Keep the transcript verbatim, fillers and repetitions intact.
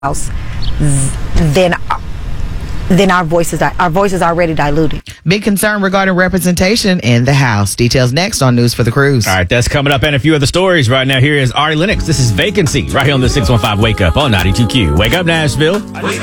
House, then then our voices our voices are already diluted. Big concern regarding representation in the House. Details next on News for the Cruise. All right, that's coming up and a few other stories right now. Here is Ari Lennox. This is Vacancy right here on the six one five Wake Up on ninety-two Q. Wake up, Nashville.